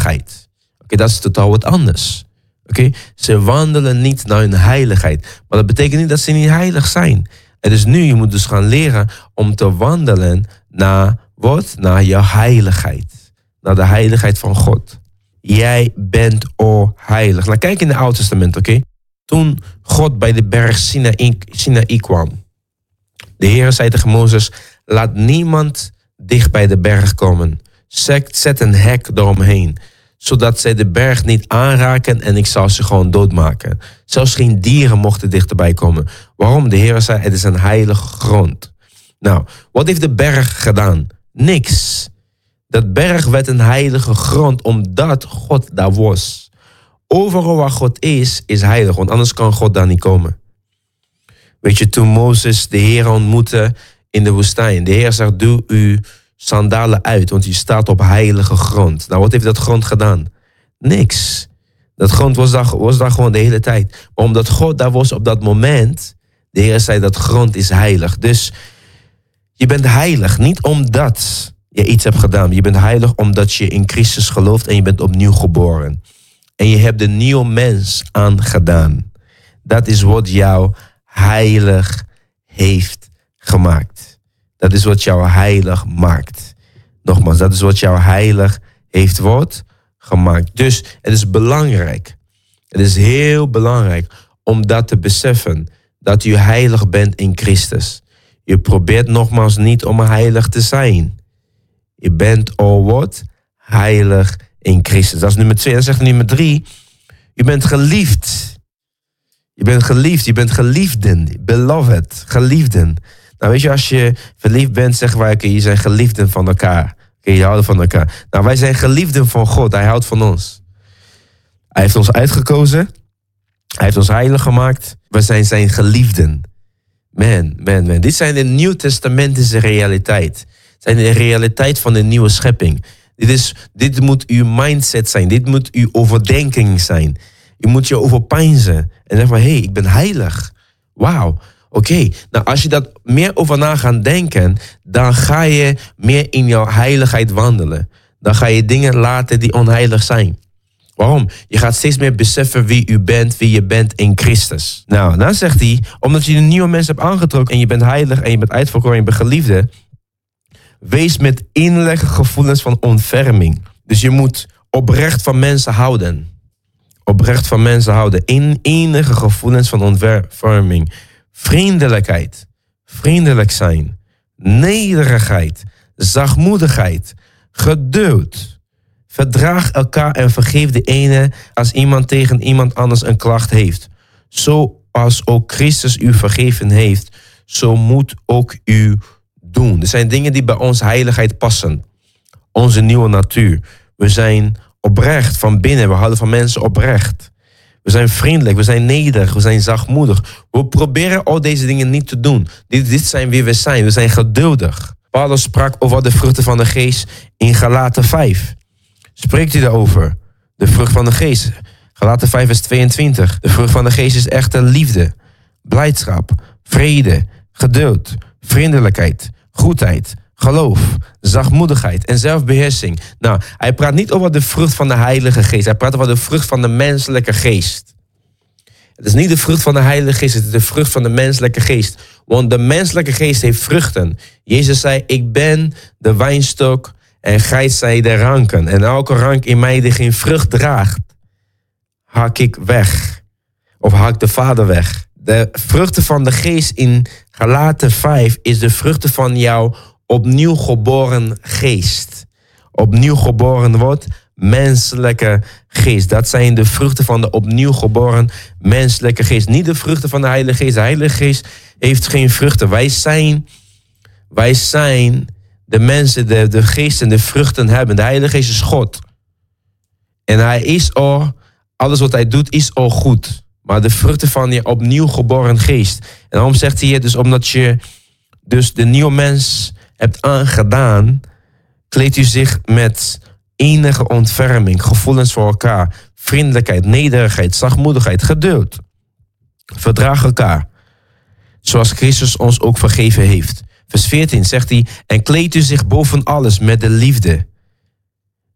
heiligheid. Oké, dat is totaal wat anders. Oké, ze wandelen niet naar hun heiligheid. Maar dat betekent niet dat ze niet heilig zijn. En dus nu, je moet dus gaan leren om te wandelen naar wat? Naar jouw heiligheid. Naar de heiligheid van God. Jij bent heilig. Nou, kijk in het Oude Testament, oké? Toen God bij de berg Sinaï kwam. De Heer zei tegen Mozes, laat niemand dicht bij de berg komen. Zet een hek eromheen. Zodat zij de berg niet aanraken en ik zal ze gewoon doodmaken. Zelfs geen dieren mochten dichterbij komen. Waarom? De Heer zei, het is een heilige grond. Nou, wat heeft de berg gedaan? Niks. Dat berg werd een heilige grond omdat God daar was. Overal waar God is heilig, want anders kan God daar niet komen. Weet je, toen Mozes de Heer ontmoette in de woestijn. De Heer zegt, doe uw sandalen uit, want je staat op heilige grond. Nou, wat heeft dat grond gedaan? Niks. Dat grond was daar gewoon de hele tijd. Maar omdat God daar was op dat moment, de Heer zei dat grond is heilig. Dus je bent heilig, niet omdat je iets hebt gedaan. Je bent heilig omdat je in Christus gelooft en je bent opnieuw geboren. En je hebt de nieuwe mens aangedaan. Dat is wat jou heilig heeft gemaakt. Dat is wat jou heilig maakt. Nogmaals, dat is wat jou heilig heeft gemaakt. Dus het is belangrijk. Het is heel belangrijk om dat te beseffen. Dat u heilig bent in Christus. Je probeert nogmaals niet om heilig te zijn. Je bent al heilig in Christus. Dat is nummer 2. En dan zegt nummer 3. Je bent geliefd. Je bent geliefd. Je bent geliefden. Beloved. Geliefden. Nou, weet je, als je verliefd bent, zeggen wij, je zijn geliefden van elkaar. Je houden van elkaar. Nou, wij zijn geliefden van God. Hij houdt van ons. Hij heeft ons uitgekozen. Hij heeft ons heilig gemaakt. We zijn zijn geliefden. Man. Dit zijn de Nieuw-testamentische realiteit. Het zijn de realiteit van de nieuwe schepping. Dit moet uw mindset zijn. Dit moet uw overdenking zijn. Je moet je overpeinzen. En zeggen van, hé, ik ben heilig. Wauw. Oké, nou als je dat meer over na gaat denken, dan ga je meer in jouw heiligheid wandelen. Dan ga je dingen laten die onheilig zijn. Waarom? Je gaat steeds meer beseffen wie je bent in Christus. Nou, dan zegt hij, omdat je een nieuwe mens hebt aangetrokken en je bent heilig en je bent uitverkoren en je bent geliefde, wees met innerlijke gevoelens van ontferming. Dus je moet oprecht van mensen houden. Oprecht van mensen houden. Innige gevoelens van ontferming. Vriendelijkheid, vriendelijk zijn, nederigheid, zachtmoedigheid, geduld. Verdraag elkaar en vergeef de ene als iemand tegen iemand anders een klacht heeft. Zoals ook Christus u vergeven heeft, zo moet ook u doen. Er zijn dingen die bij ons heiligheid passen. Onze nieuwe natuur. We zijn oprecht van binnen, we houden van mensen oprecht. We zijn vriendelijk, we zijn nederig, we zijn zachtmoedig. We proberen al deze dingen niet te doen. Dit zijn wie we zijn. We zijn geduldig. Paulus sprak over de vruchten van de geest in Galaten 5. Spreekt hij daarover? De vrucht van de geest. Galaten 5 vers 22. De vrucht van de geest is echte liefde, blijdschap, vrede, geduld, vriendelijkheid, goedheid, geloof, zachtmoedigheid en zelfbeheersing. Nou, hij praat niet over de vrucht van de Heilige Geest. Hij praat over de vrucht van de menselijke geest. Het is niet de vrucht van de Heilige Geest, het is de vrucht van de menselijke geest. Want de menselijke geest heeft vruchten. Jezus zei, ik ben de wijnstok en gij zijt de ranken. En elke rank in mij die geen vrucht draagt, hak ik weg. Of hak de Vader weg. De vruchten van de geest in Galaten 5 is de vruchten van jouw opnieuw geboren geest. Opnieuw geboren wordt menselijke geest. Dat zijn de vruchten van de opnieuw geboren menselijke geest. Niet de vruchten van de Heilige Geest. De Heilige Geest heeft geen vruchten. Wij zijn de mensen, de geesten, de vruchten hebben. De Heilige Geest is God. En hij is alles wat hij doet is al goed. Maar de vruchten van je opnieuw geboren geest. En daarom zegt hij dus omdat je dus de nieuwe mens hebt aangedaan, kleedt u zich met enige ontferming, gevoelens voor elkaar, vriendelijkheid, nederigheid, zachtmoedigheid, geduld. Verdraag elkaar, zoals Christus ons ook vergeven heeft. Vers 14 zegt hij, en kleedt u zich boven alles met de liefde.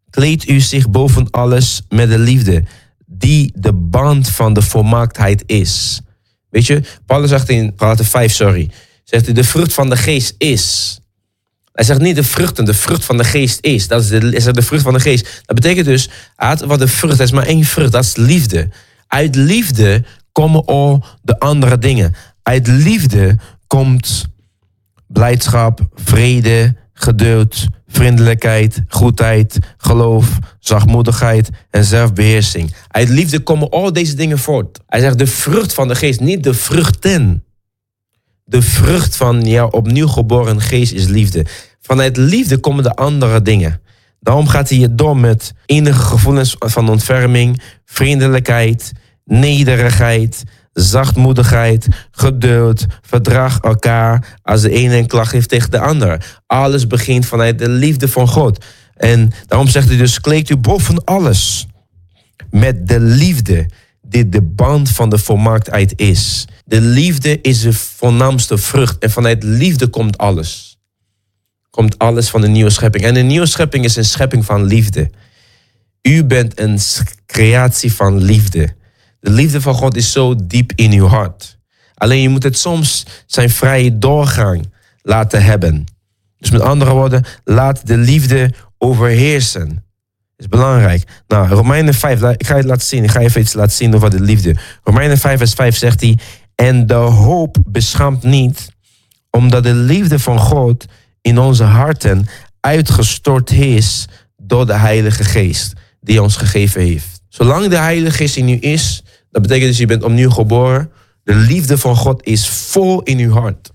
kleed u zich boven alles met de liefde, die de band van de volmaaktheid is. Weet je, Paulus zegt in Galaten 5, zegt hij, de vrucht van de geest is. Hij zegt niet de vrucht van de geest is. Dat is de vrucht van de geest. Dat betekent dus, wat de vrucht, dat is maar één vrucht, dat is liefde. Uit liefde komen al de andere dingen. Uit liefde komt blijdschap, vrede, geduld, vriendelijkheid, goedheid, geloof, zachtmoedigheid en zelfbeheersing. Uit liefde komen al deze dingen voort. Hij zegt de vrucht van de geest, niet de vruchten. De vrucht van jouw opnieuw geboren geest is liefde. Vanuit liefde komen de andere dingen. Daarom gaat hij je door met enige gevoelens van ontferming, vriendelijkheid, nederigheid, zachtmoedigheid, geduld, verdraag elkaar als de ene een klacht heeft tegen de ander. Alles begint vanuit de liefde van God. En daarom zegt hij dus, kleed u boven alles met de liefde die de band van de volmaaktheid is. De liefde is de voornaamste vrucht. En vanuit liefde komt alles. Komt alles van de nieuwe schepping. En de nieuwe schepping is een schepping van liefde. U bent een creatie van liefde. De liefde van God is zo diep in uw hart. Alleen je moet het soms zijn vrije doorgang laten hebben. Dus met andere woorden, laat de liefde overheersen. Dat is belangrijk. Nou, Romeinen 5, ik ga je laten zien. Ik ga even iets laten zien over de liefde. Romeinen 5 vers 5 zegt hij, en de hoop beschaamt niet, omdat de liefde van God in onze harten uitgestort is door de Heilige Geest die ons gegeven heeft. Zolang de Heilige Geest in u is, dat betekent dus je bent opnieuw geboren. De liefde van God is vol in uw hart.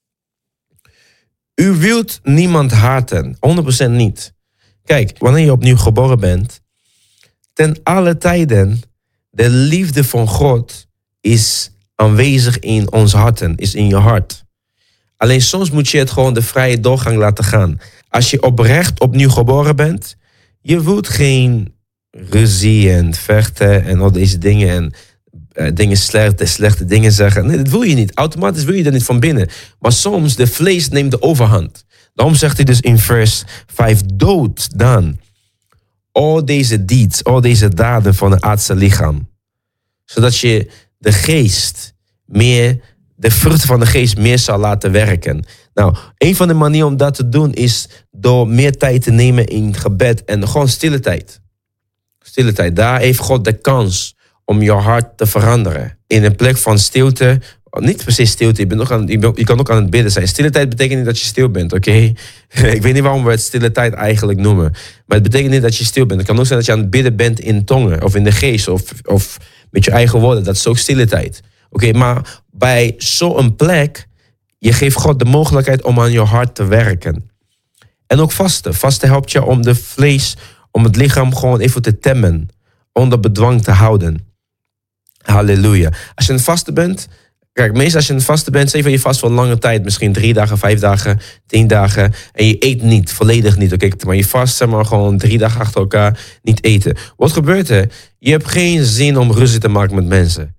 U wilt niemand haten, 100% niet. Kijk, wanneer je opnieuw geboren bent, ten alle tijden, de liefde van God is aanwezig in ons harten, is in je hart. Alleen soms moet je het gewoon de vrije doorgang laten gaan. Als je oprecht opnieuw geboren bent, je wilt geen ruzie en vechten en al deze dingen en slechte dingen zeggen. Nee, dat wil je niet. Automatisch wil je dat niet van binnen. Maar soms, de vlees neemt de overhand. Daarom zegt hij dus in vers 5, dood dan al deze deeds, al deze daden van het aardse lichaam. Zodat je de geest meer, de vruchten van de geest meer zal laten werken. Nou, een van de manieren om dat te doen is door meer tijd te nemen in gebed en gewoon stille tijd. Stille tijd, daar heeft God de kans om je hart te veranderen. In een plek van stilte, niet precies stilte, je kan ook aan het bidden zijn. Stille tijd betekent niet dat je stil bent, oké? Ik weet niet waarom we het stille tijd eigenlijk noemen. Maar het betekent niet dat je stil bent. Het kan ook zijn dat je aan het bidden bent in tongen of in de geest of met je eigen woorden. Dat is ook stille tijd. Oké, maar bij zo'n plek, je geeft God de mogelijkheid om aan je hart te werken. En ook vasten. Vasten helpt je om de vlees, om het lichaam gewoon even te temmen. Onder bedwang te houden. Halleluja. Als je aan het vasten bent, kijk, meestal als je aan het vasten bent, zeg je vast voor een lange tijd, misschien 3 dagen, 5 dagen, 10 dagen. En je eet niet, volledig niet. Oké, maar je vast, zeg maar, gewoon 3 dagen achter elkaar niet eten. Wat gebeurt er? Je hebt geen zin om ruzie te maken met mensen.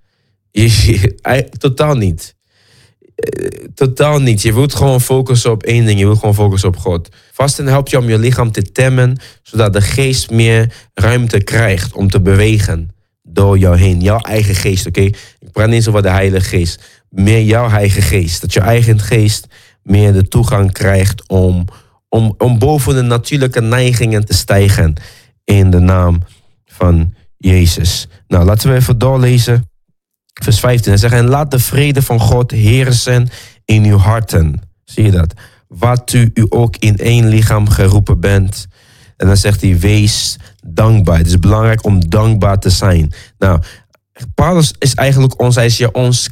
Totaal niet. Totaal niet. Je wilt gewoon focussen op één ding. Je wilt gewoon focussen op God. Vasten helpt je om je lichaam te temmen, zodat de geest meer ruimte krijgt om te bewegen door jou heen. Jouw eigen geest, oké? Ik praat niet eens over de Heilige Geest. Meer jouw eigen geest. Dat je eigen geest meer de toegang krijgt om boven de natuurlijke neigingen te stijgen. In de naam van Jezus. Nou, laten we even doorlezen. Vers 15. Hij zegt, en laat de vrede van God heersen in uw harten. Zie je dat? Wat u ook in één lichaam geroepen bent. En dan zegt hij, wees dankbaar. Het is belangrijk om dankbaar te zijn. Nou, Paulus is eigenlijk ons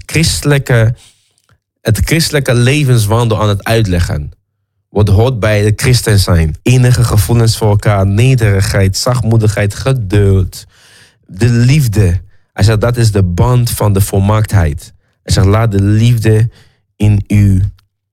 christelijke levenswandel aan het uitleggen. Wat hoort bij de christen zijn. Enige gevoelens voor elkaar, nederigheid, zachtmoedigheid, geduld. De liefde. Hij zegt, dat is de band van de volmaaktheid. Hij zegt, laat de liefde in u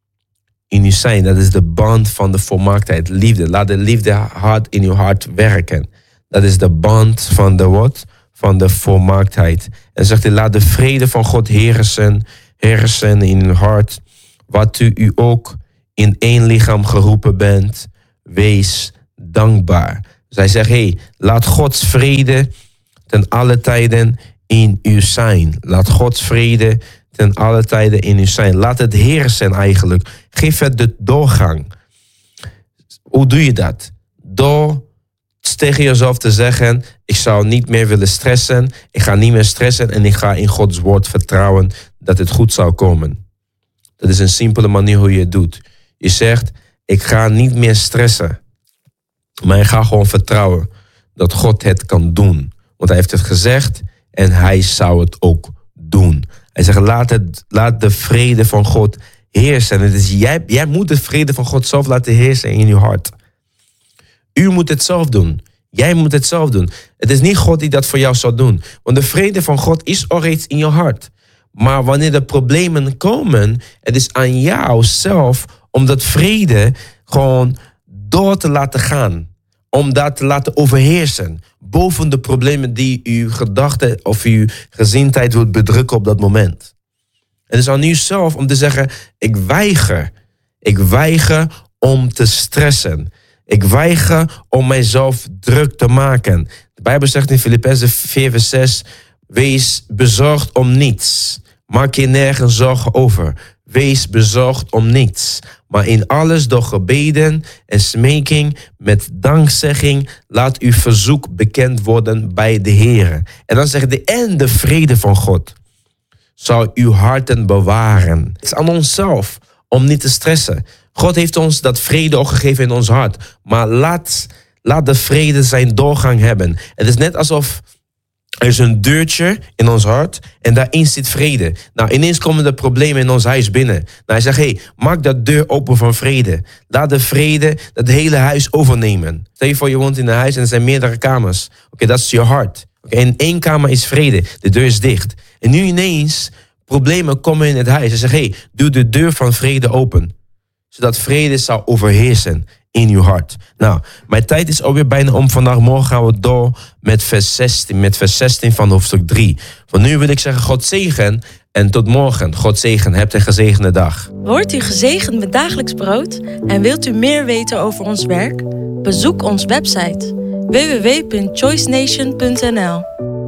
zijn. Dat is de band van de volmaaktheid. Liefde. Laat de liefde hard in uw hart werken. Dat is de band van de wat? Van de volmaaktheid. En zegt hij, laat de vrede van God heersen in uw hart. Wat u ook in één lichaam geroepen bent. Wees dankbaar. Dus hij zegt, laat Gods vrede ten alle tijden in u zijn. Laat Gods vrede ten alle tijden in u zijn. Laat het heersen eigenlijk. Geef het de doorgang. Hoe doe je dat? Door tegen jezelf te zeggen, ik zou niet meer willen stressen. Ik ga niet meer stressen en ik ga in Gods woord vertrouwen dat het goed zal komen. Dat is een simpele manier hoe je het doet. Je zegt, ik ga niet meer stressen. Maar ik ga gewoon vertrouwen dat God het kan doen. Want hij heeft het gezegd en hij zou het ook doen. Hij zegt, laat de vrede van God heersen. En dus jij moet de vrede van God zelf laten heersen in je hart. U moet het zelf doen. Jij moet het zelf doen. Het is niet God die dat voor jou zal doen. Want de vrede van God is al reeds in je hart. Maar wanneer de problemen komen, het is aan jou zelf om dat vrede gewoon door te laten gaan. Om dat te laten overheersen. Boven de problemen die uw gedachten of uw gezindheid wilt bedrukken op dat moment. Het is aan u zelf om te zeggen, ik weiger. Ik weiger om te stressen. Ik weiger om mijzelf druk te maken. De Bijbel zegt in Filippenzen 4 vers 6, wees bezorgd om niets. Maak je nergens zorgen over. Wees bezorgd om niets. Maar in alles door gebeden en smeking met dankzegging laat uw verzoek bekend worden bij de Heer. En dan zegt hij, en de vrede van God zal uw harten bewaren. Het is aan onszelf om niet te stressen. God heeft ons dat vrede ook gegeven in ons hart. Maar laat de vrede zijn doorgang hebben. Het is net alsof er is een deurtje in ons hart en daarin zit vrede. Nou, ineens komen de problemen in ons huis binnen. Nou, hij zegt, maak dat deur open van vrede. Laat de vrede dat hele huis overnemen. Stel je voor, je woont in een huis en er zijn meerdere kamers. Oké, dat is je hart. In 1 kamer is vrede, de deur is dicht. En nu ineens, problemen komen in het huis. Hij zegt, doe de deur van vrede open. Zodat vrede zal overheersen in uw hart. Nou, mijn tijd is alweer bijna om. Vandaag morgen gaan we door met vers 16. Met vers 16 van hoofdstuk 3. Voor nu wil ik zeggen, God zegen en tot morgen. God zegen, hebt een gezegende dag. Wordt u gezegend met dagelijks brood en wilt u meer weten over ons werk? Bezoek ons website www.choicenation.nl.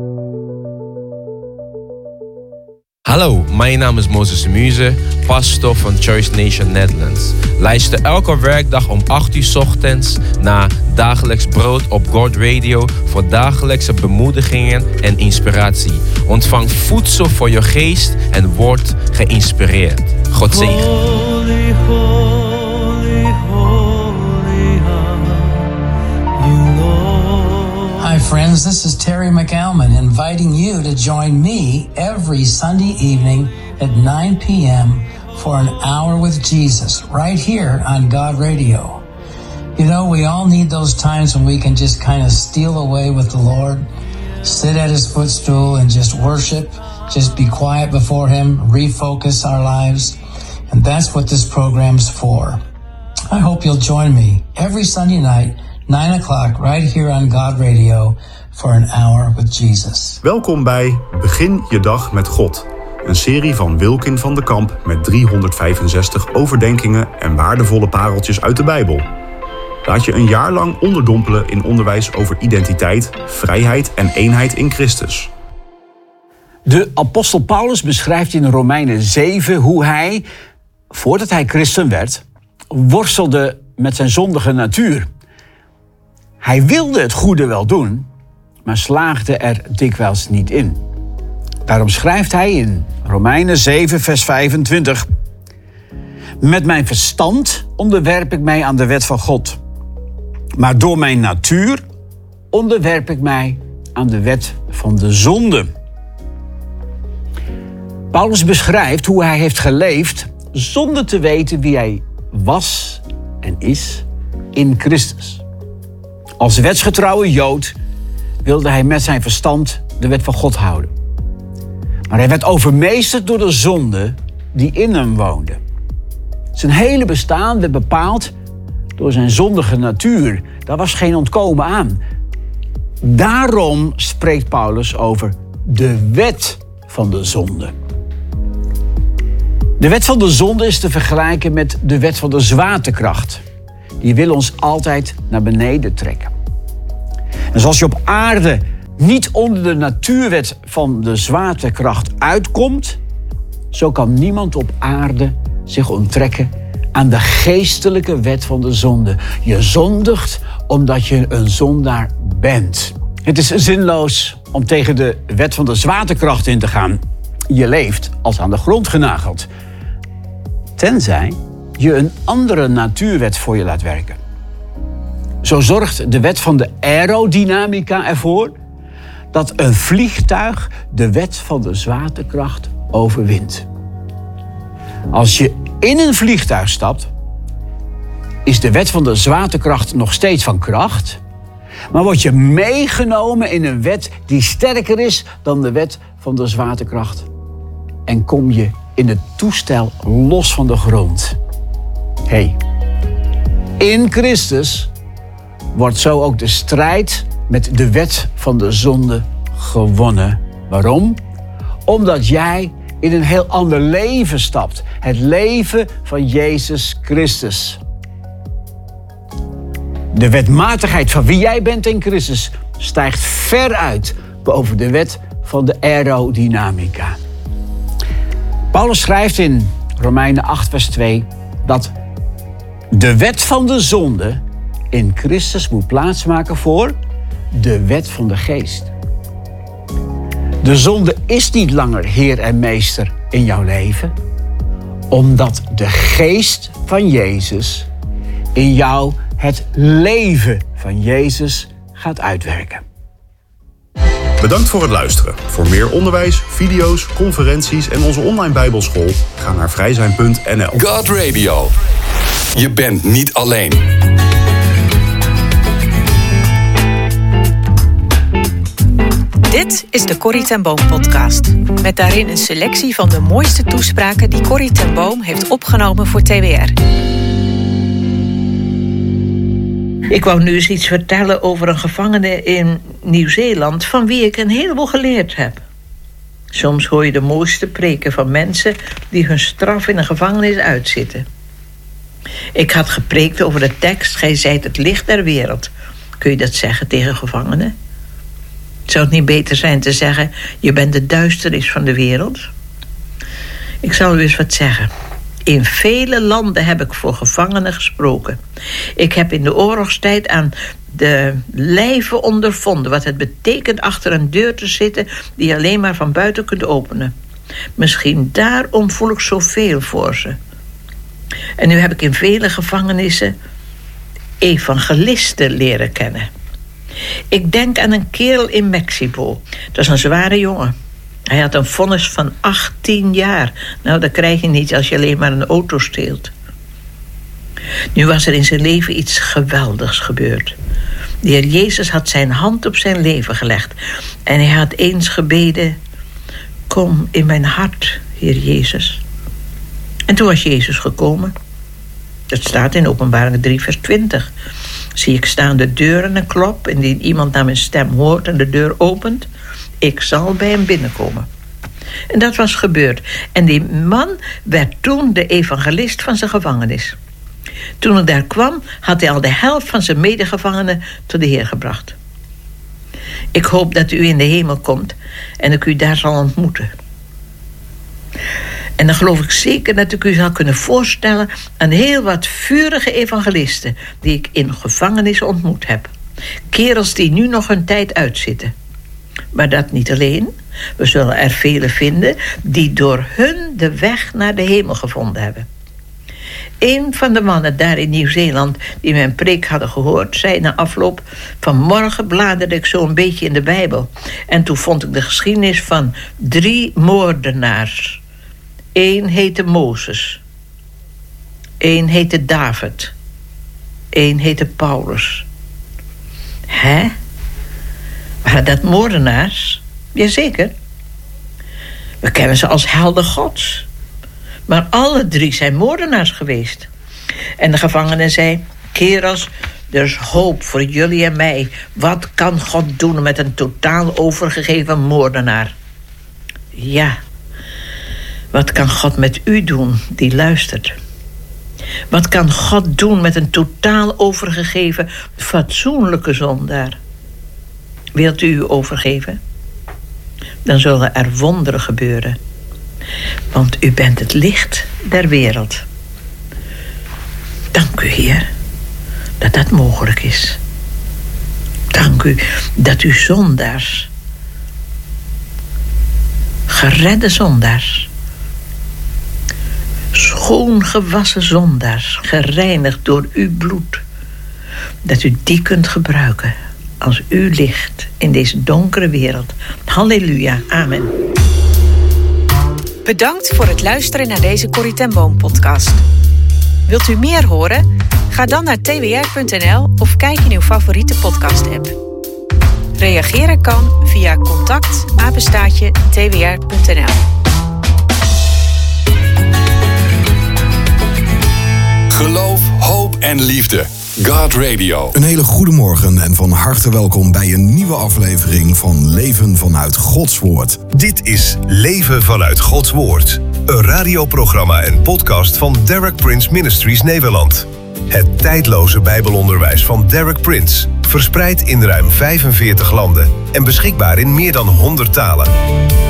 Hallo, mijn naam is Moses Muze, pastor van Choice Nation Netherlands. Luister elke werkdag om 8 uur 's ochtends naar Dagelijks Brood op God Radio voor dagelijkse bemoedigingen en inspiratie. Ontvang voedsel voor je geest en word geïnspireerd. God zegen. Holy, holy, holy are you, Lord. Hi friends, this is Terry McAlman inviting you to join me every Sunday evening at 9 p.m. for an hour with Jesus right here on God Radio. You know, we all need those times when we can just kind of steal away with the Lord, sit at his footstool and just worship, just be quiet before him, refocus our lives. And that's what this program's for. I hope you'll join me every Sunday night, 9 o'clock, right here on God Radio for an hour with Jesus. Welkom bij Begin je dag met God. Een serie van Wilkin van de Kamp met 365 overdenkingen en waardevolle pareltjes uit de Bijbel. Laat je een jaar lang onderdompelen in onderwijs over identiteit, vrijheid en eenheid in Christus. De apostel Paulus beschrijft in Romeinen 7 hoe hij, voordat hij christen werd, worstelde met zijn zondige natuur. Hij wilde het goede wel doen, maar slaagde er dikwijls niet in. Daarom schrijft hij in Romeinen 7 vers 25... Met mijn verstand onderwerp ik mij aan de wet van God. Maar door mijn natuur onderwerp ik mij aan de wet van de zonde. Paulus beschrijft hoe hij heeft geleefd zonder te weten wie hij was en is in Christus. Als wetsgetrouwe Jood wilde hij met zijn verstand de wet van God houden. Maar hij werd overmeesterd door de zonde die in hem woonde. Zijn hele bestaan werd bepaald door zijn zondige natuur. Daar was geen ontkomen aan. Daarom spreekt Paulus over de wet van de zonde. De wet van de zonde is te vergelijken met de wet van de zwaartekracht. Die wil ons altijd naar beneden trekken. En zoals je op aarde niet onder de natuurwet van de zwaartekracht uitkomt, zo kan niemand op aarde zich onttrekken aan de geestelijke wet van de zonde. Je zondigt omdat je een zondaar bent. Het is zinloos om tegen de wet van de zwaartekracht in te gaan. Je leeft als aan de grond genageld. Tenzij je een andere natuurwet voor je laat werken. Zo zorgt de wet van de aerodynamica ervoor dat een vliegtuig de wet van de zwaartekracht overwint. Als je in een vliegtuig stapt, is de wet van de zwaartekracht nog steeds van kracht, maar word je meegenomen in een wet die sterker is dan de wet van de zwaartekracht. En kom je in het toestel los van de grond. In Christus wordt zo ook de strijd met de wet van de zonde gewonnen. Waarom? Omdat jij in een heel ander leven stapt. Het leven van Jezus Christus. De wetmatigheid van wie jij bent in Christus stijgt ver uit boven de wet van de aerodynamica. Paulus schrijft in Romeinen 8 vers 2 dat de wet van de zonde in Christus moet plaatsmaken voor de wet van de geest. De zonde is niet langer heer en meester in jouw leven, omdat de geest van Jezus in jou het leven van Jezus gaat uitwerken. Bedankt voor het luisteren. Voor meer onderwijs, video's, conferenties en onze online bijbelschool ga naar vrijzijn.nl. God Radio. Je bent niet alleen. Dit is de Corrie ten Boom podcast. Met daarin een selectie van de mooiste toespraken die Corrie ten Boom heeft opgenomen voor TWR. Ik wou nu eens iets vertellen over een gevangene in Nieuw-Zeeland van wie ik een heleboel geleerd heb. Soms hoor je de mooiste preken van mensen die hun straf in een gevangenis uitzitten. Ik had gepreekt over de tekst, gij zijt het licht der wereld. Kun je dat zeggen tegen gevangenen? Zou het niet beter zijn te zeggen, je bent de duisternis van de wereld? Ik zal u eens wat zeggen. In vele landen heb ik voor gevangenen gesproken. Ik heb in de oorlogstijd aan de lijve ondervonden wat het betekent achter een deur te zitten die je alleen maar van buiten kunt openen. Misschien daarom voel ik zoveel voor ze. En nu heb ik in vele gevangenissen evangelisten leren kennen. Ik denk aan een kerel in Mexico. Dat is een zware jongen. Hij had een vonnis van 18 jaar. Nou, dat krijg je niet als je alleen maar een auto steelt. Nu was er in zijn leven iets geweldigs gebeurd. De Heer Jezus had zijn hand op zijn leven gelegd. En hij had eens gebeden, kom in mijn hart, Heer Jezus. En toen was Jezus gekomen. Dat staat in Openbaring 3 vers 20. Zie ik staan de deuren en klop, indien iemand naar mijn stem hoort en de deur opent, ik zal bij hem binnenkomen. En dat was gebeurd. En die man werd toen de evangelist van zijn gevangenis. Toen ik daar kwam, had hij al de helft van zijn medegevangenen tot de Heer gebracht. Ik hoop dat u in de hemel komt en ik u daar zal ontmoeten. En dan geloof ik zeker dat ik u zal kunnen voorstellen aan heel wat vurige evangelisten die ik in gevangenis ontmoet heb. Kerels die nu nog hun tijd uitzitten. Maar dat niet alleen. We zullen er vele vinden die door hun de weg naar de hemel gevonden hebben. Een van de mannen daar in Nieuw-Zeeland die mijn preek hadden gehoord, zei na afloop, vanmorgen bladerde ik zo een beetje in de Bijbel. En toen vond ik de geschiedenis van 3 moordenaars. 1 heette Mozes. 1 heette David. 1 heette Paulus. Hè? Waren dat moordenaars? Jazeker. We kennen ze als helden Gods. Maar alle 3 zijn moordenaars geweest. En de gevangene zei, kerels, er is hoop voor jullie en mij. Wat kan God doen met een totaal overgegeven moordenaar? Ja. Wat kan God met u doen die luistert? Wat kan God doen met een totaal overgegeven, fatsoenlijke zondaar? Wilt u u overgeven? Dan zullen er wonderen gebeuren. Want u bent het licht der wereld. Dank u, Heer, dat dat mogelijk is. Dank u dat u zondaars, geredde zondaars, schoongewassen zondaars, gereinigd door uw bloed, dat u die kunt gebruiken als uw licht in deze donkere wereld. Halleluja, amen. Bedankt voor het luisteren naar deze Corrie ten Boom podcast. Wilt u meer horen? Ga dan naar twr.nl of kijk in uw favoriete podcast-app. Reageren kan via contact@twr.nl. Geloof, hoop en liefde. God Radio. Een hele goede morgen en van harte welkom bij een nieuwe aflevering van Leven vanuit Gods Woord. Dit is Leven vanuit Gods Woord. Een radioprogramma en podcast van Derek Prince Ministries Nederland. Het tijdloze Bijbelonderwijs van Derek Prince. Verspreid in ruim 45 landen en beschikbaar in meer dan 100 talen.